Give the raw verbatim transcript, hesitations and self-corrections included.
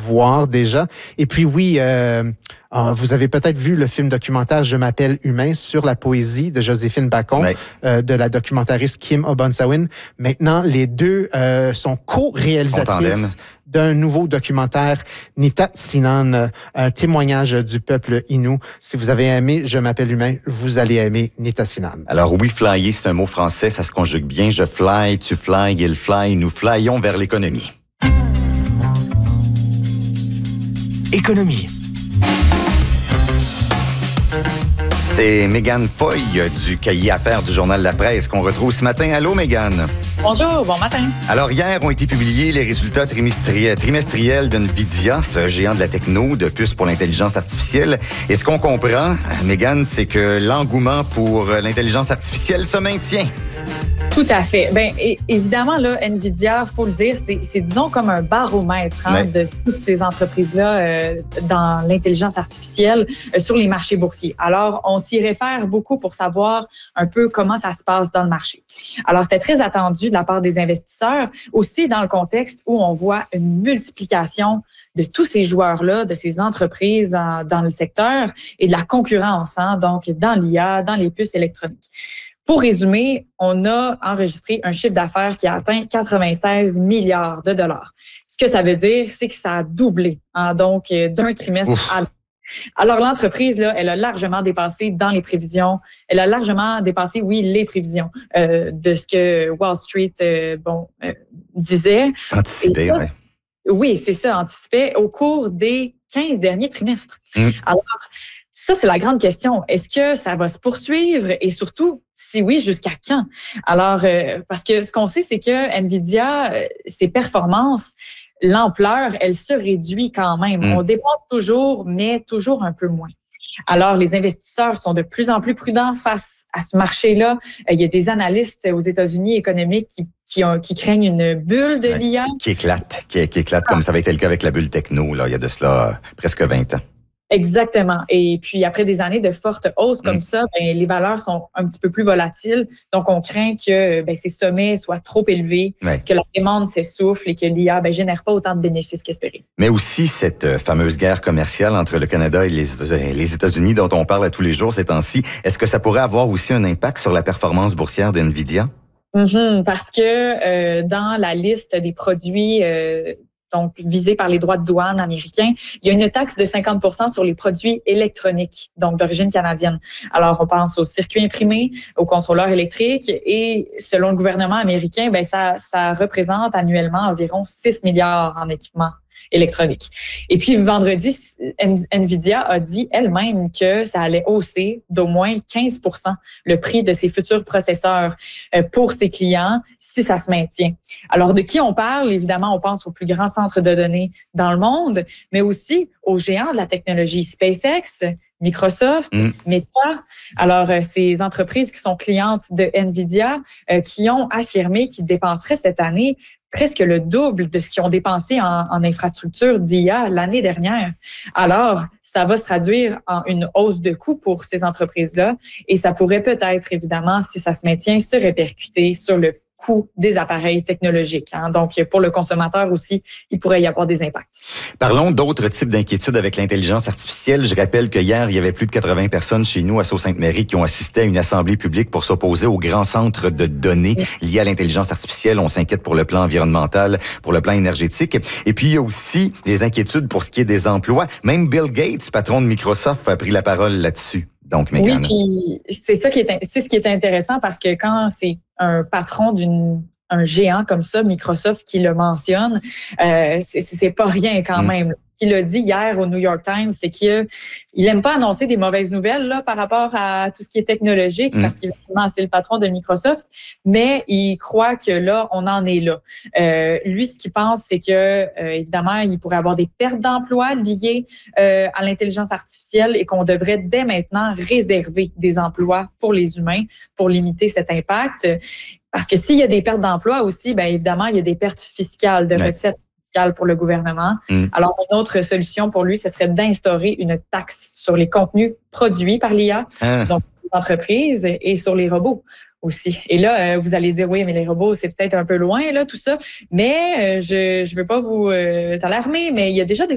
voir déjà. Et puis oui, euh, euh, vous avez peut-être vu le film documentaire Je m'appelle humain sur la poésie de Joséphine Bacon, oui. euh, de la documentariste Kim Obonsawin. Maintenant, les deux euh, sont co-réalisatrices d'un nouveau documentaire, Nitassinan, un témoignage du peuple Innu. Si vous avez aimé Je m'appelle humain, vous allez aimer Nitassinan. Alors oui, flyer, c'est un mot français, ça se conjugue bien. Je fly, tu fly, il fly, nous flyons vers l'économie. Économie. C'est Mégane Foy du cahier Affaires du Journal La Presse qu'on retrouve ce matin. Allô, Mégane? Bonjour, bon matin. Alors, hier ont été publiés les résultats trimestriels, trimestriels de NVIDIA, ce géant de la techno, de puces pour l'intelligence artificielle. Et ce qu'on comprend, Mégane, c'est que l'engouement pour l'intelligence artificielle se maintient. Tout à fait. Bien, évidemment, là, NVIDIA, il faut le dire, c'est, c'est disons comme un baromètre hein, ouais. de toutes ces entreprises-là euh, dans l'intelligence artificielle euh, sur les marchés boursiers. Alors, on s'y réfère beaucoup pour savoir un peu comment ça se passe dans le marché. Alors, c'était très attendu de la part des investisseurs, aussi dans le contexte où on voit une multiplication de tous ces joueurs-là, de ces entreprises en, dans le secteur et de la concurrence, hein, donc dans l'I A, dans les puces électroniques. Pour résumer, on a enregistré un chiffre d'affaires qui a atteint quatre-vingt-seize milliards de dollars. Ce que ça veut dire, c'est que ça a doublé, hein, donc d'un trimestre Ouf. à l'autre. Alors, l'entreprise, là, elle a largement dépassé dans les prévisions. Elle a largement dépassé, oui, les prévisions euh, de ce que Wall Street euh, bon, euh, disait. Anticipé, oui. Oui, c'est ça, anticipé au cours des quinze derniers trimestres. Mmh. Alors, ça, c'est la grande question. Est-ce que ça va se poursuivre et surtout, si oui, jusqu'à quand? Alors, euh, parce que ce qu'on sait, c'est que NVIDIA, euh, ses performances, l'ampleur, elle se réduit quand même. Mmh. On dépense toujours, mais toujours un peu moins. Alors, les investisseurs sont de plus en plus prudents face à ce marché-là. Euh, il y a des analystes aux États-Unis économiques qui, qui, ont, qui craignent une bulle de l'I A. Qui éclate, qui, qui éclate ah. comme ça avait été le cas avec la bulle techno, là, il y a de cela euh, presque vingt ans. Exactement. Et puis, après des années de fortes hausses comme mmh. ça, ben, les valeurs sont un petit peu plus volatiles. Donc, on craint que ben, ces sommets soient trop élevés, ouais. que la demande s'essouffle et que l'I A ne ben, génère pas autant de bénéfices qu'espéré. Mais aussi, cette fameuse guerre commerciale entre le Canada et les, les États-Unis dont on parle à tous les jours ces temps-ci, est-ce que ça pourrait avoir aussi un impact sur la performance boursière de NVIDIA? Mmh, parce que euh, dans la liste des produits euh, donc visés par les droits de douane américains, il y a une taxe de cinquante pour cent sur les produits électroniques, donc d'origine canadienne. Alors, on pense aux circuits imprimés, aux contrôleurs électriques et selon le gouvernement américain, ben ça, ça représente annuellement environ six milliards en équipements électroniques. Et puis, vendredi, NVIDIA a dit elle-même que ça allait hausser d'au moins quinze pour cent le prix de ses futurs processeurs pour ses clients si ça se maintient. Alors, de qui on parle? Évidemment, on pense aux plus grands centres de données dans le monde, mais aussi aux géants de la technologie SpaceX, Microsoft, mmh. Meta. Alors, euh, ces entreprises qui sont clientes de NVIDIA, euh, qui ont affirmé qu'ils dépenseraient cette année presque le double de ce qu'ils ont dépensé en, en infrastructure d'I A l'année dernière. Alors, ça va se traduire en une hausse de coûts pour ces entreprises-là et ça pourrait peut-être, évidemment, si ça se maintient, se répercuter sur le coût des appareils technologiques. Hein. Donc, pour le consommateur aussi, il pourrait y avoir des impacts. Parlons d'autres types d'inquiétudes avec l'intelligence artificielle. Je rappelle que hier, il y avait plus de quatre-vingts personnes chez nous à Sault-Sainte-Marie qui ont assisté à une assemblée publique pour s'opposer au grand centre de données liés à l'intelligence artificielle. On s'inquiète pour le plan environnemental, pour le plan énergétique. Et puis, il y a aussi des inquiétudes pour ce qui est des emplois. Même Bill Gates, patron de Microsoft, a pris la parole là-dessus. Donc, Mégane. Oui, puis c'est ça qui est, c'est ce qui est intéressant parce que quand c'est un patron d'une un géant comme ça, Microsoft, qui le mentionne, euh, c'est, c'est pas rien quand mmh. même. Ce qu'il a dit hier au New York Times, c'est qu'il il aime pas annoncer des mauvaises nouvelles là par rapport à tout ce qui est technologique, mmh. parce qu'évidemment, c'est le patron de Microsoft, mais il croit que là, on en est là. Euh, lui, ce qu'il pense, c'est que, euh, évidemment, il pourrait avoir des pertes d'emplois liées euh, à l'intelligence artificielle et qu'on devrait dès maintenant réserver des emplois pour les humains pour limiter cet impact. Parce que s'il y a des pertes d'emplois aussi, bien évidemment, il y a des pertes fiscales, de ouais. recettes fiscales pour le gouvernement. Mmh. Alors, une autre solution pour lui, ce serait d'instaurer une taxe sur les contenus produits par l'I A, ah. donc les entreprises, et sur les robots aussi. Et là, euh, vous allez dire, oui, mais les robots, c'est peut-être un peu loin, là, tout ça. Mais euh, je ne veux pas vous euh, alarmer, mais il y a déjà des